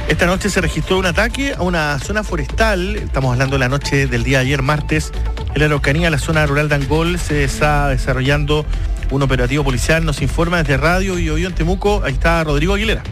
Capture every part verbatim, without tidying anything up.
Esta noche se registró un ataque a una zona forestal. Estamos hablando de la noche del día de ayer, martes. En la Araucanía, la zona rural de Angol, se está desarrollando un operativo policial. Nos informa desde Radio y Oído en Temuco. Ahí está Rodrigo Aguilera.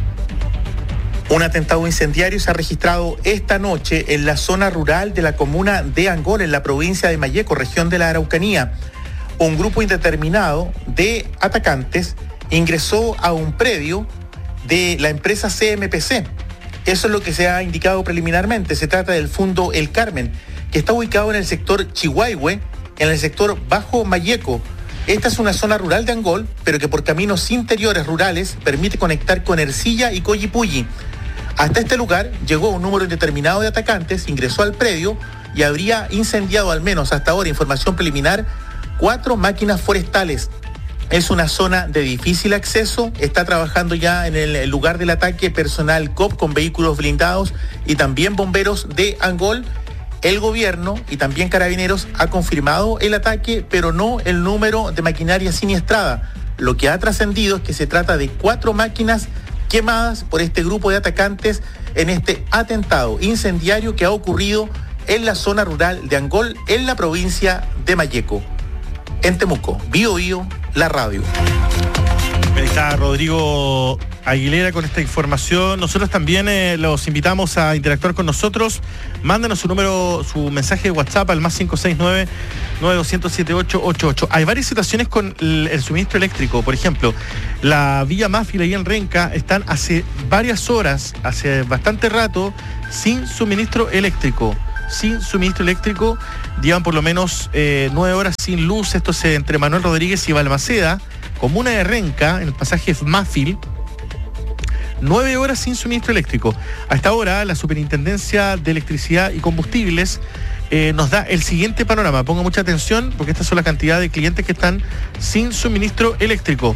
Un atentado incendiario se ha registrado esta noche en la zona rural de la comuna de Angol, en la provincia de Malleco, región de la Araucanía. Un grupo indeterminado de atacantes ingresó a un predio de la empresa C M P C. Eso es lo que se ha indicado preliminarmente. Se trata del Fundo El Carmen, que está ubicado en el sector Chihuahue, en el sector Bajo Malleco. Esta es una zona rural de Angol, pero que por caminos interiores rurales permite conectar con Ercilla y Coyipulli. Hasta este lugar llegó un número indeterminado de atacantes, ingresó al predio y habría incendiado, al menos hasta ahora, información preliminar, cuatro máquinas forestales. Es una zona de difícil acceso. Está trabajando ya en el lugar del ataque personal C O P con vehículos blindados y también bomberos de Angol. El gobierno y también Carabineros ha confirmado el ataque, pero no el número de maquinaria siniestrada. Lo que ha trascendido es que se trata de cuatro máquinas quemadas por este grupo de atacantes en este atentado incendiario que ha ocurrido en la zona rural de Angol, en la provincia de Malleco. En Temuco, Bío Bío, la radio. Ahí está Rodrigo Aguilera con esta información. Nosotros también eh, los invitamos a interactuar con nosotros. Mándenos su número, su mensaje de WhatsApp al más cinco seis nueve, nueve dos cero siete ocho ocho ocho. Hay varias situaciones con el, el suministro eléctrico. Por ejemplo, la Villa Máfila y en Renca están hace varias horas, hace bastante rato, sin suministro eléctrico. Sin suministro eléctrico, llevan por lo menos eh, nueve horas sin luz. Esto es entre Manuel Rodríguez y Balmaceda, comuna de Renca, en el pasaje Máfil. Nueve horas sin suministro eléctrico. A esta hora, la Superintendencia de Electricidad y Combustibles eh, nos da el siguiente panorama. Ponga mucha atención, porque estas son la cantidad de clientes que están sin suministro eléctrico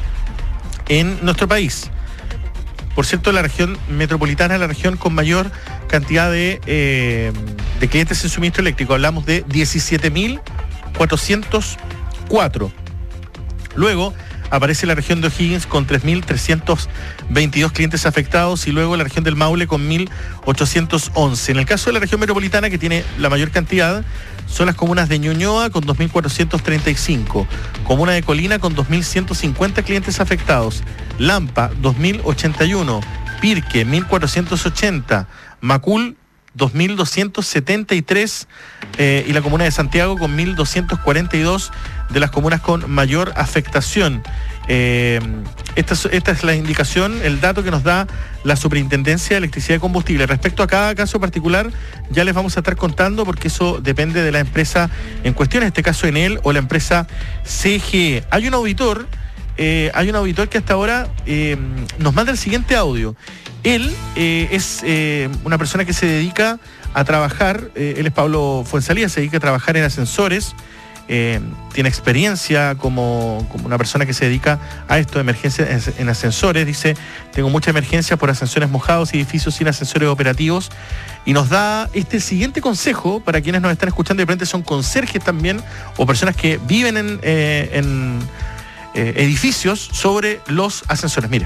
en nuestro país. Por cierto, la región metropolitana es la región con mayor cantidad de, eh, de clientes sin suministro eléctrico. Hablamos de diecisiete mil cuatrocientos cuatro. Luego aparece la región de O'Higgins con tres mil trescientos veintidós clientes afectados y luego la región del Maule con mil ochocientos once. En el caso de la región metropolitana, que tiene la mayor cantidad, son las comunas de Ñuñoa con dos mil cuatrocientos treinta y cinco, comuna de Colina con dos mil ciento cincuenta clientes afectados, Lampa dos mil ochenta y uno, Pirque mil cuatrocientos ochenta, Macul dos mil doscientos setenta y tres eh, y la comuna de Santiago con mil doscientos cuarenta y dos de las comunas con mayor afectación. Eh, esta, esta es la indicación, el dato que nos da la Superintendencia de Electricidad y Combustible. Respecto a cada caso particular, ya les vamos a estar contando, porque eso depende de la empresa en cuestión, en este caso Enel o la empresa C G E. Hay un auditor, eh, hay un auditor que hasta ahora eh, nos manda el siguiente audio. Él eh, es eh, una persona que se dedica a trabajar, eh, él es Pablo Fuenzalía, se dedica a trabajar en ascensores, eh, tiene experiencia como, como una persona que se dedica a esto de emergencia en ascensores. Dice, tengo mucha emergencia por ascensores mojados y edificios sin ascensores operativos, y nos da este siguiente consejo para quienes nos están escuchando y de repente son conserjes también o personas que viven en, eh, en eh, edificios sobre los ascensores. Mire.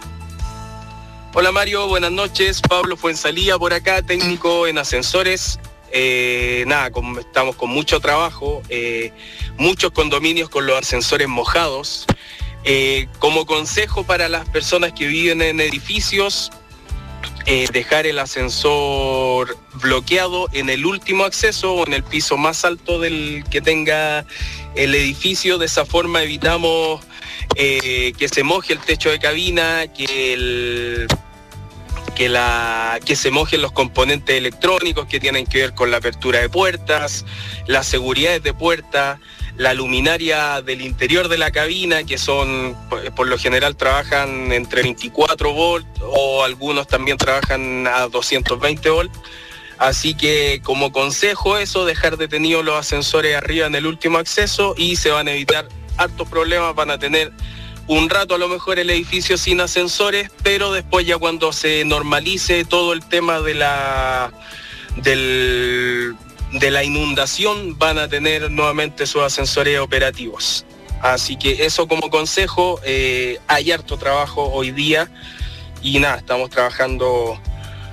Hola Mario, buenas noches. Pablo Fuenzalía por acá, técnico en ascensores. Eh, nada, con, estamos con mucho trabajo, eh, muchos condominios con los ascensores mojados. Eh, como consejo para las personas que viven en edificios, eh, dejar el ascensor bloqueado en el último acceso o en el piso más alto del que tenga el edificio. De esa forma evitamos eh, que se moje el techo de cabina, que el... Que, la, que se mojen los componentes electrónicos que tienen que ver con la apertura de puertas, las seguridades de puerta, la luminaria del interior de la cabina, que son, por lo general trabajan entre veinticuatro volts o algunos también trabajan a doscientos veinte volts. Así que como consejo eso, dejar detenidos los ascensores arriba en el último acceso y se van a evitar hartos problemas. Van a tener un rato a lo mejor el edificio sin ascensores, pero después ya cuando se normalice todo el tema de la del, de la inundación, van a tener nuevamente sus ascensores operativos. Así que eso como consejo. Eh, hay harto trabajo hoy día y nada, estamos trabajando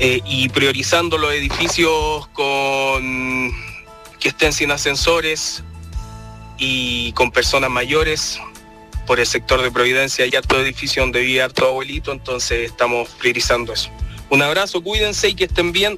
eh, y priorizando los edificios con que estén sin ascensores y con personas mayores. Por el sector de Providencia hay harto edificio donde vive harto abuelito, entonces estamos priorizando eso. Un abrazo, cuídense y que estén bien.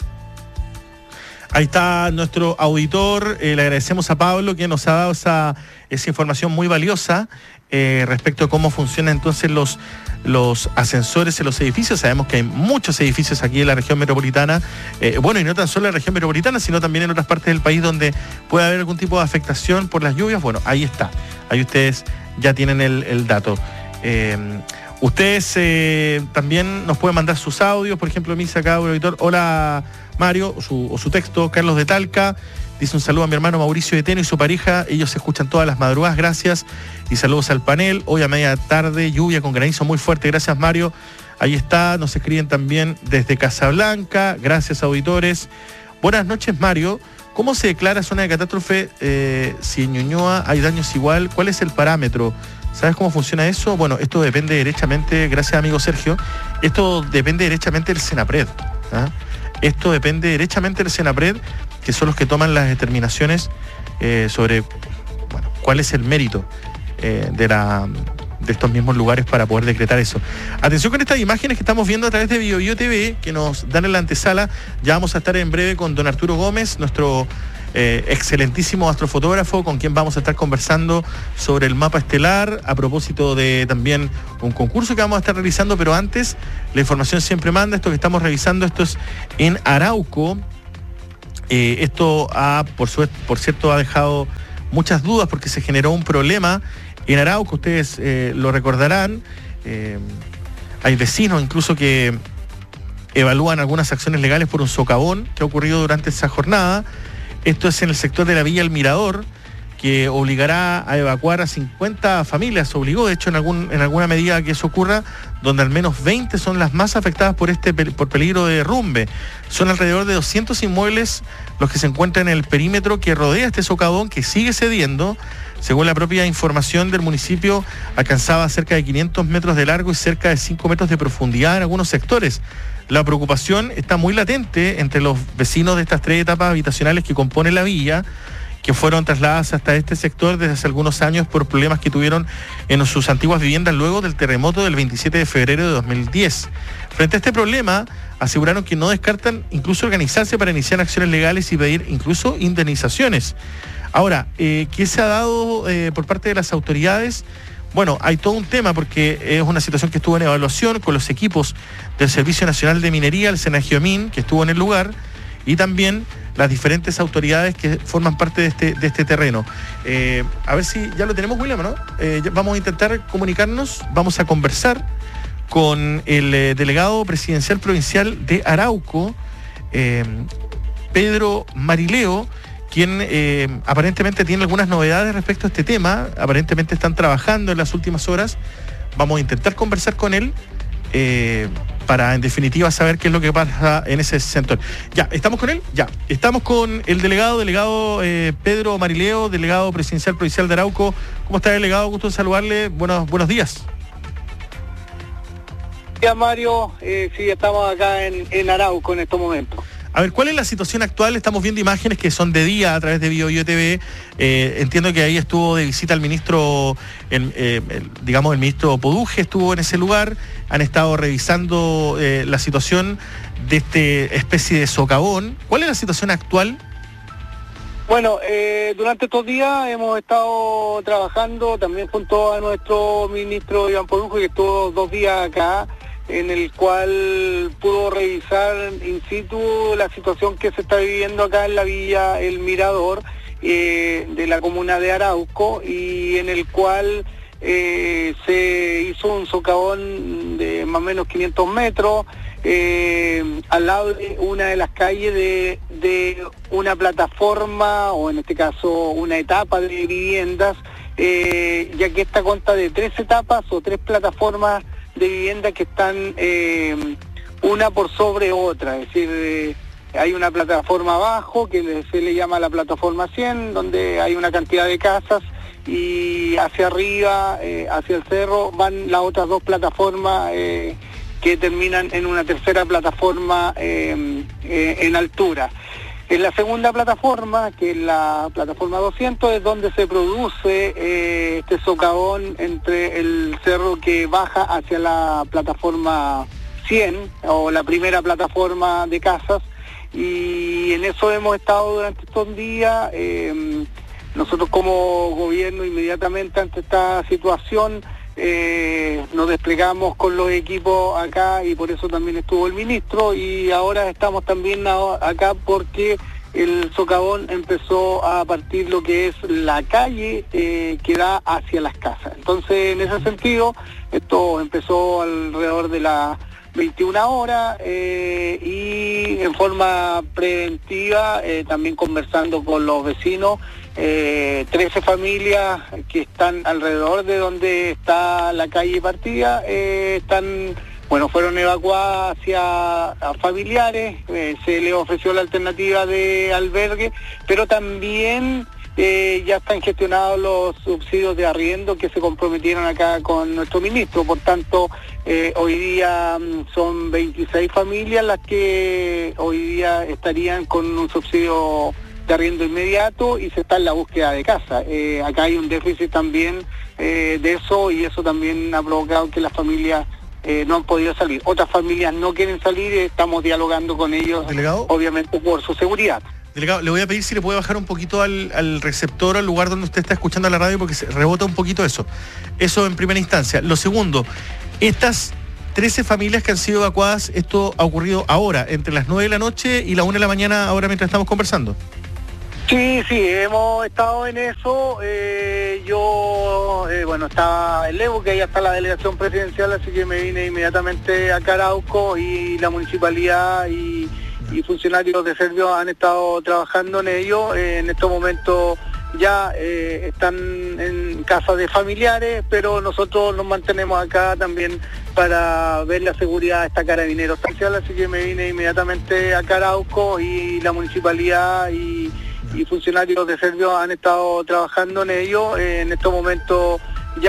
Ahí está nuestro auditor, eh, le agradecemos a Pablo que nos ha dado esa, esa información muy valiosa eh, respecto de cómo funcionan entonces los, los ascensores en los edificios. Sabemos que hay muchos edificios aquí en la región metropolitana, eh, bueno, y no tan solo en la región metropolitana, sino también en otras partes del país donde puede haber algún tipo de afectación por las lluvias. Bueno, ahí está, ahí ustedes ya tienen el, el dato. Eh, ustedes eh, también nos pueden mandar sus audios, por ejemplo, me dice acá un auditor, hola Mario, o su, o su texto, Carlos de Talca, dice un saludo a mi hermano Mauricio de Teno y su pareja, ellos se escuchan todas las madrugadas, gracias, y saludos al panel, hoy a media tarde, lluvia con granizo muy fuerte, gracias Mario, ahí está, nos escriben también desde Casablanca, gracias auditores, buenas noches Mario, ¿cómo se declara zona de catástrofe eh, si en Ñuñoa hay daños igual? ¿Cuál es el parámetro? ¿Sabes cómo funciona eso? Bueno, esto depende derechamente, gracias amigo Sergio, esto depende derechamente del Senapred, ¿ah? Esto depende derechamente del Senapred, que son los que toman las determinaciones eh, sobre bueno, cuál es el mérito eh, de, la, de estos mismos lugares para poder decretar eso. Atención con estas imágenes que estamos viendo a través de BioBio T V, que nos dan en la antesala. Ya vamos a estar en breve con don Arturo Gómez, nuestro eh, excelentísimo astrofotógrafo, con quien vamos a estar conversando sobre el mapa estelar, a propósito de también un concurso que vamos a estar realizando, pero antes, la información siempre manda, esto que estamos revisando, esto es en Arauco. Eh, esto ha, por, su, por cierto, ha dejado muchas dudas porque se generó un problema en Arauco, ustedes eh, lo recordarán, eh, hay vecinos incluso que evalúan algunas acciones legales por un socavón que ha ocurrido durante esa jornada. Esto es en el sector de la Villa El Mirador, que obligará a evacuar a cincuenta familias, obligó de hecho en, algún, en alguna medida que eso ocurra, donde al menos veinte son las más afectadas por este por peligro de derrumbe. Son alrededor de doscientos inmuebles los que se encuentran en el perímetro que rodea este socavón, que sigue cediendo. Según la propia información del municipio, alcanzaba cerca de quinientos metros de largo y cerca de cinco metros de profundidad en algunos sectores. La preocupación está muy latente entre los vecinos de estas tres etapas habitacionales que componen la villa, que fueron trasladadas hasta este sector desde hace algunos años por problemas que tuvieron en sus antiguas viviendas luego del terremoto del veintisiete de febrero de dos mil diez. Frente a este problema, aseguraron que no descartan incluso organizarse para iniciar acciones legales y pedir incluso indemnizaciones. Ahora, eh, ¿qué se ha dado eh, por parte de las autoridades? Bueno, hay todo un tema porque es una situación que estuvo en evaluación con los equipos del Servicio Nacional de Minería, el Senagiomín, que estuvo en el lugar, y también las diferentes autoridades que forman parte de este, de este terreno. Eh, a ver si ya lo tenemos, William, ¿no? Eh, vamos a intentar comunicarnos, vamos a conversar con el eh, delegado presidencial provincial de Arauco, eh, Pedro Marileo, quien eh, aparentemente tiene algunas novedades respecto a este tema. Aparentemente están trabajando en las últimas horas. Vamos a intentar conversar con él eh, para, en definitiva, saber qué es lo que pasa en ese sector. Ya, ¿estamos con él? Ya. Estamos con el delegado, delegado eh, Pedro Marileo, delegado presidencial provincial de Arauco. ¿Cómo está, delegado? Gusto en saludarle. Buenos, buenos días. Ya, Mario, eh, sí, estamos acá en, en Arauco en estos momentos. A ver, ¿cuál es la situación actual? Estamos viendo imágenes que son de día a través de BioBio T V. Eh, entiendo que ahí estuvo de visita el ministro, el, eh, el, digamos, el ministro Poduje estuvo en ese lugar. Han estado revisando eh, la situación de esta especie de socavón. ¿Cuál es la situación actual? Bueno, eh, durante estos días hemos estado trabajando también junto a nuestro ministro Iván Poduje, que estuvo dos días acá, en el cual pudo revisar in situ la situación que se está viviendo acá en la Villa El Mirador eh, de la comuna de Arauco, y en el cual eh, se hizo un socavón de más o menos quinientos metros eh, al lado de una de las calles de, de una plataforma, o en este caso una etapa de viviendas, eh, ya que esta consta de tres etapas o tres plataformas de vivienda que están eh, una por sobre otra, es decir, eh, hay una plataforma abajo que se le llama la plataforma cien, donde hay una cantidad de casas, y hacia arriba, eh, hacia el cerro, van las otras dos plataformas eh, que terminan en una tercera plataforma eh, eh, en altura. En la segunda plataforma, que es la plataforma doscientos, es donde se produce eh, este socavón entre el cerro que baja hacia la plataforma cien, o la primera plataforma de casas, y en eso hemos estado durante estos días. Eh, nosotros como gobierno, inmediatamente ante esta situación, Eh, nos desplegamos con los equipos acá, y por eso también estuvo el ministro, y ahora estamos también acá porque el socavón empezó a partir lo que es la calle eh, que da hacia las casas. Entonces, en ese sentido, esto empezó alrededor de las veintiuna horas eh, y en forma preventiva, eh, también conversando con los vecinos, eh, trece familias que están alrededor de donde está la calle partida, eh, están, bueno, fueron evacuadas hacia a familiares, eh, se les ofreció la alternativa de albergue, pero también Eh, ya están gestionados los subsidios de arriendo que se comprometieron acá con nuestro ministro. Por tanto, eh, hoy día son veintiséis familias las que hoy día estarían con un subsidio de arriendo inmediato, y se está en la búsqueda de casa. Eh, acá hay un déficit también eh, de eso, y eso también ha provocado que las familias eh, no han podido salir. Otras familias no quieren salir, y estamos dialogando con ellos, ¿delegado? Obviamente por su seguridad. Delegado, le voy a pedir si le puede bajar un poquito al, al receptor, al lugar donde usted está escuchando la radio, porque se rebota un poquito eso. Eso en primera instancia. Lo segundo, estas trece familias que han sido evacuadas, esto ha ocurrido ahora, entre las nueve de la noche y la una de la mañana, ahora mientras estamos conversando. Sí, sí, hemos estado en eso. Eh, yo, eh, bueno, estaba en Lebu, que ahí está la delegación presidencial, así que me vine inmediatamente a Arauco, y la municipalidad y... y funcionarios de Servio han estado trabajando en ello. Eh, en estos momentos ya eh, están en casa de familiares, pero nosotros nos mantenemos acá también para ver la seguridad de esta Carabineros Estancial, así que me vine inmediatamente a Arauco, y la municipalidad y, y funcionarios de Servio han estado trabajando en ello. Eh, en estos momentos